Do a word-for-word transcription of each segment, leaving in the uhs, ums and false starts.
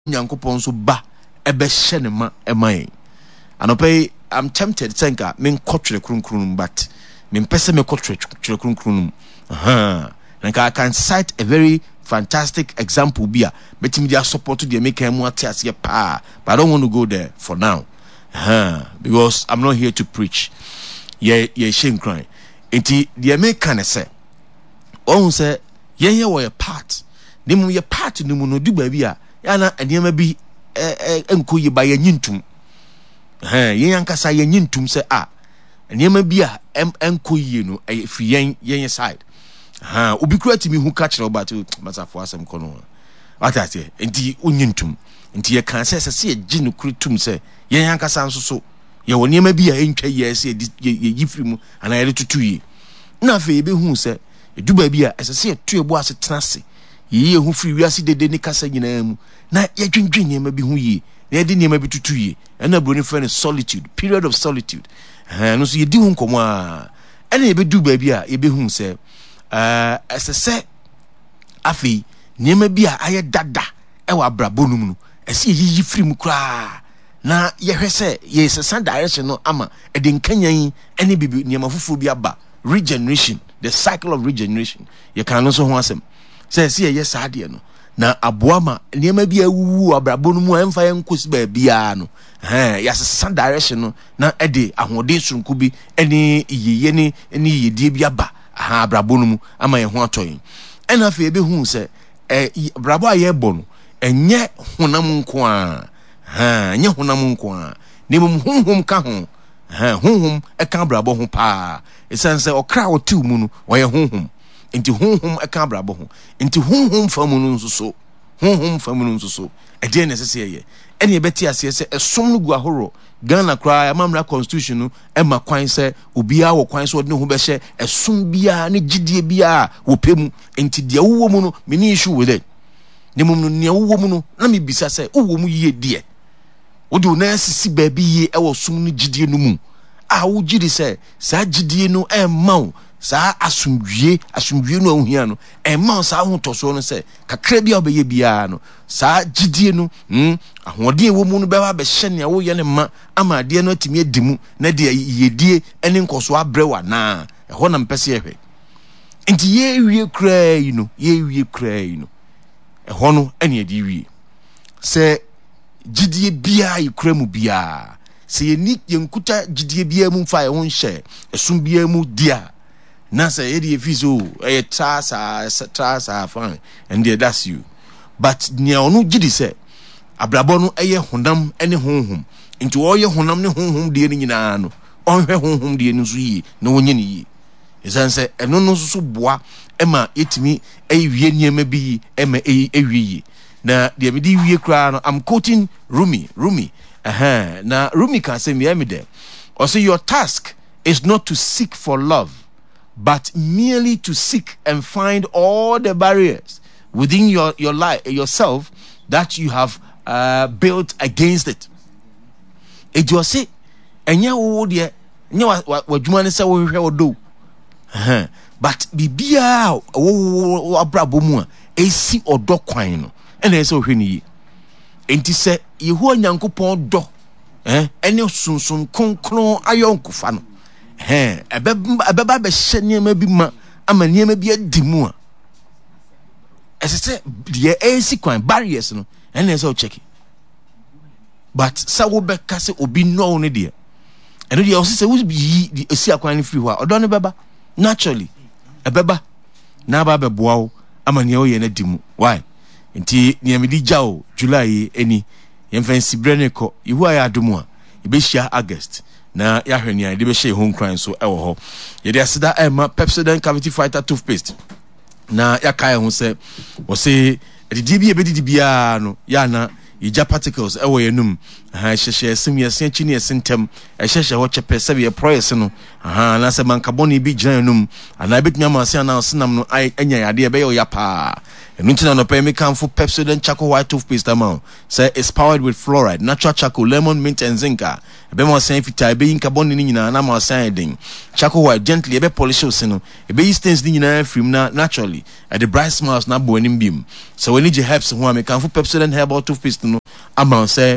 Nyankopon so ba ebe hye ne ma emayen anope I'm tempted senka men kotwere krunkrun but men pese me kotwere krunkrun aha and I can cite a very fantastic example bia betimi dia support to the make am atiase pa but I don't want to go there for now aha because I'm not here to preach ye ye shame crying enti the make ne say on say ye ye wo part nim ye part no mu no du ba bia yana eniema bi enko yi ba yanyintum eh yen yankasa yanyintum se a eniema bi a enko yi no e fi yen yen side ha obi kura timi hu ka kire oba to masafo asem kono watate enti onyintum enti ye kan se se se ye no kuritum se yen yankasa nso so ye wo niema bi a entwa ye se ye yifiri mu ana ye tutu yi na fe ye be hu se eduba bi a se se ye to ebo ase tenase ye hu free wiase dede ni kasa nyina mu na ye dwendwen niema bi hu yi na ye de niema bi tutu yi na broni friend solitude period of solitude eh no so ye di hu nkomo a ena ye be du ba bi a ye be hu se eh esese afi niema bi a aye dada e wa brabonum no ese ye yi free mu kra na ye hwese ye sesa direction no ama e de nkanyan ene bibi niema fufu bi aba regeneration the cycle of regeneration ye kan no so ho asem say say yes ade no na aboama niema bi awuwu abrabonu mu emfa yenkosi ba bia no eh ya sesa direction no na ede ahode sunku bi ene yeye ne ene yedie bi aba aha abrabonu mu ama ye ho atoyin ena fa ebe hu se eh brabo aye bo no enye honam nko a ha enye honam nko a ne mum honhom ka ho ha honhom e ka brabo ho pa esanse okra otu mu no oye honhom enti honhom e ka brabo ho enti honhom famu no nsoso honhom famu no nsoso e de na sese ye ene beti ase se esom no gu ahoro Ghana kra amamra constitution no e ma kwan se obia wo kwan so de ho be hye esom bia ne gidie bia wo pemu enti de wo mu no me ni issue with it ne mum no ne wo mu no na me bisa se wo mu yie die wo do na sisi ba bi yie e wo som no gidie no mu a wo gidi se sa gidie no e ma sa asumdwie asumdwie no ahia no e ma sa ho toso no se kakra bia obeye bia no sa gidie no hm ahode ewo mu no be ba be hye ne wo ye ne ma ama de no atimi adimu na de yedie ene nkoso abrewa na e ho na mpese ehwe enti ye wie kra yi no ye wie kra yi no e ho no ene edi wie se gidie bia yikra mu bia se ye ni yenkuta gidie bia mu fa ye ho nhye esum bia mu dia na say edi efiso e tra sa tra sa fan and there that's you but nia onu gidi say abrabo no eye honam ene honhom nti wo ye honam ne honhom de ni nyina no onhwe honhom de ni so yi na wonye ni yi esanse eno no so boa ema etimi ewie niema bi ema ewie yi na de me di wie kra no I'm quoting Rumi Rumi aha na Rumi can say me me there or say your task is not to seek for love but merely to seek and find all the barriers within your your life yourself that you have uh, built against it. It you say enya wo de enya wadwuma ne se wo hwehwe odo but bibia wo abrabo mu a esi odo kwan no ena ese wo hwe ni enti se yehu Nyankopon do eh ene sunsun konkron ayonkufa no eh ebeba be hye niema bi ma ama niema bi adimu a esese de esi kwan barriers no ene ese o check but sa wo be ka se obi no ne de eno de o se wo bi di esi akwan ne free ho a odo ne beba naturally ebeba na ba be boa wo ama ne o ye na dimu why nti niema di jao July eni yemfa sibre ne ko ihu ayi adumu a ibehia August na ya hwenia de be hye home crime so ewo ho ye de asida ema Pepsodent cavity fighter toothpaste na ya kai ho se wo se de D B e be di bia no ya na ija particles ewo yenum ha hyehye sim yesen chini yesentem e hyehye ho chepe se be proyes no ha na se man carbon bi gyan yenum ana betumi amase na senam no anya yade e be yo ya pa nunti na pay me can for Pepsodent charcoal white toothpaste amount. Say it's powered with fluoride, natural charcoal, lemon, mint and zinca. Ebe mo say fit e be carbon ni nyina na mo say den. Charcoal white gently ebe polish o no. Ebe stains ni nyina film na naturally. At the bright smiles na bo anim bim. So when you helps ho me can for Pepsodent herbal toothpaste no amount say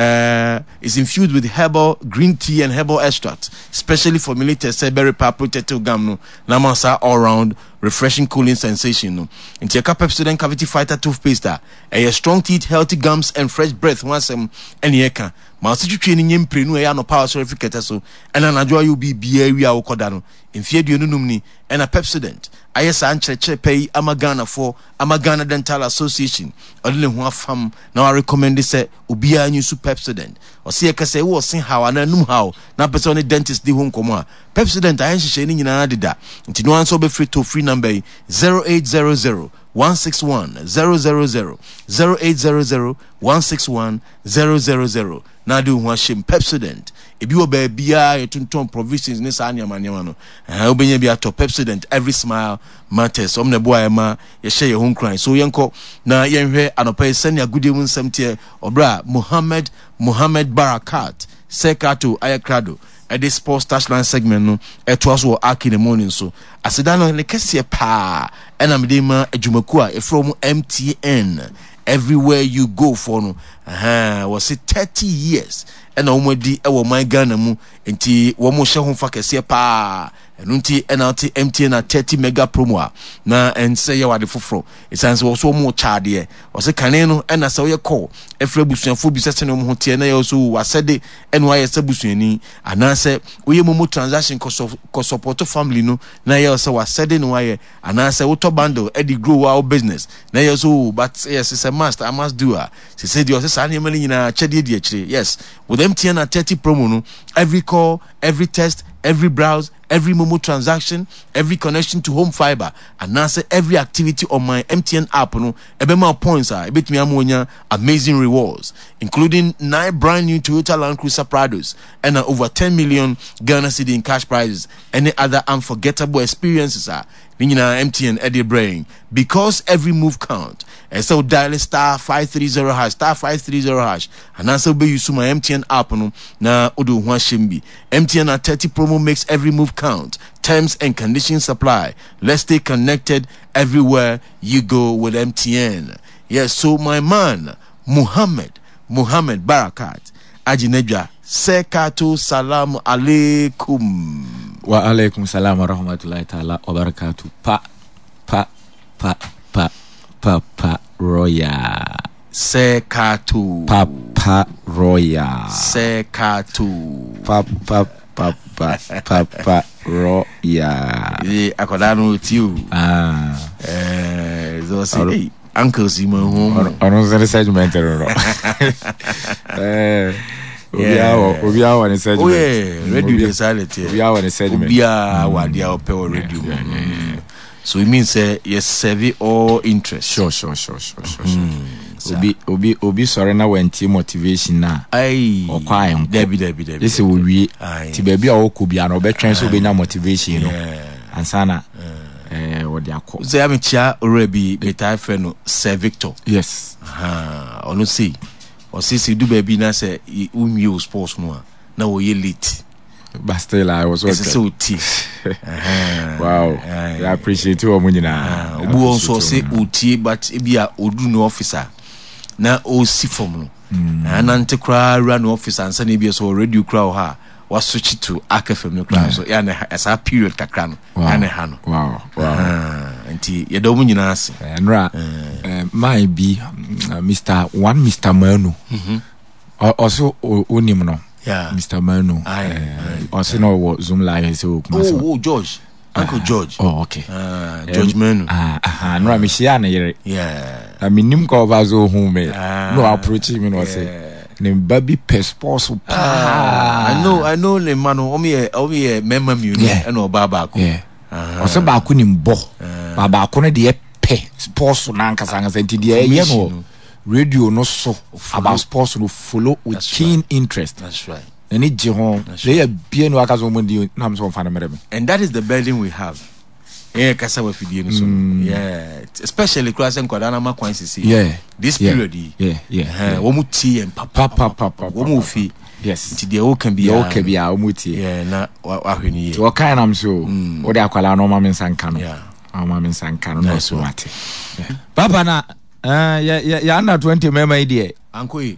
uh is infused with herbal green tea and herbal extract, specially formulated say berry pap protective gum no. Na mo say all round refreshing cooling sensation no. Into your Pepsodent cavity fighter toothpaste a a strong teeth, healthy gums and fresh breath once um any eka. Ma se twetwe ni nyempre no ya no power certificate so and anajo you be bia wi a wokoda no. Mfie duonu num ni and a Pepsodent ayesa ankyerɛkyerɛ pay Amagana for Amagana Dental Association odile ho afam na wa recommend say obia nyu su Pepsodent o se yeka say wo sen hawa na num haw na person ne dentist di ho nkomo a Pepsodent ayen hyehyɛ ni nyina deda nti no anso be free to free number zero eight zero zero one six one zero zero zero zero eight zero zero one six one zero zero zero na do ho ahyem Pepsodent ebi wo ba bia yetonton provisions ne sa anyama nyama no eh obenya bia to Pepsodent every smile matters omne boa ma ye hye ye ho nkran so yenko na yenhwe anopai senia gudie mu nsamtie obra Muhammad Muhammad Barakat Sekato Ayakrado at this sports touchline segment no eto so arc in the morning so asedano le kese pa enamdema adwumaku a e from M T N everywhere you go for no aha was it thirty years ena omodi e wo man Ghana mu enti wo mo hye ho fa kese pa enunti enalti M T N na thirty mega promo a na ense ye wade foforo esanse wo so mo chaade o se kane no ena se wo ye call efra busuafo bi sese no mo hote na ye so wasede eno aye se busuani anase wo ye mo transaction ko support family no na ye so wasede no aye anase wo to bundle e di grow our business na ye so but yes it's a must I must do a se se di o se sa ne mali nyina chede di akire yes with M T N na thirty promo no every call every test every browse, every Momo transaction, every connection to home fiber, and answer every activity on my M T N app, no, ebema points are a bit me amonia, amazing rewards, including nine brand new Toyota Land Cruiser Prados and uh, over ten million Ghana cedi in cash prizes. Any other unforgettable experiences are Nina M T N Eddie Brain because every move count. And so dial star five three zero hash star five three zero hash and answer be use my M T N app no na odo ho shimbi. M T N at thirty promo makes every move count. Terms and conditions apply. Let's stay connected everywhere you go with M T N. Yes, so my man Muhammad Muhammad Barakat Ajinedja Sekato salam alaikum. Wa alaikum salam wa rahmatullahi ta'ala wa barakatuh. Pa pa pa pa pa pa roya Sekato Papa roya Sekato Papa papa papa roya eh akoda no tiu ah eh zo say uncle Simon home ono zere segment ro eh Obia obia wa ne segment. Oh yeah, radio the silent here. Obia wa ne segment. Obia wa dia ope radio. So it means uh, yes serve all interest. Sure sure sure sure sure. sure. Obi obi obi sorry na wenti motivation na. Ai. Okwa en. Debi debi debi. This we wi. Ti baby a okobia na obetwen so be nya motivation no. Ansana eh wo dia akọ. Say am chia orebi betai fe no Sir Victor. Yes. Ah, ono see. O see see do baby na say umyo sports no na wo ye late. But still I was okay. So tea. Wow. I appreciate you omunyina. Obu also say uti but e bia odu no officer. Na o si form no. Na nante kra run officer ansa na bia so radio kra ha. Was switch to Arc F M no kra so ya na as a period kakra no. Ya na ha no. Wow. Wow. Nti ye do omunyina ase. Enra. Eh my be Mister one Mister Manu. Mhm. Also onim no. Yeah. Mister Manu. Aye. Also no what Zoom live so oh, oh George. Uncle uh, George. Oh okay. Uh, George um, Manu. Ah ah no me share na yere. Yeah. I mean nim ko over zo hu me. No approach me no say. Ne baby passport ah I know I know le manu o me o me memma mu no e no ba ba ko. Yeah. Ah. O se ba ko nim bo. Ba ba ko ne de pe sports na nkasa nkasa nti de ye no. Radio no so follow. About sports no follow with that's keen right. interest. That's right. Any jihon they be no akazo mundi na so fan mere. And that is the burden we have. eh kasa wa fidie no so yeah especially class nkwada na makwan sisi yeah this yeah. period yeah yeah wo mu tie en papa papa papa wo mu fi yes ti de wo kan bia wo kan bia wo mu tie yeah na wa hwenu ye to kan am so wo de akwala no ma men sanka no yeah ma men sanka no no so mate papa na eh ya ya na twenty mema ide anko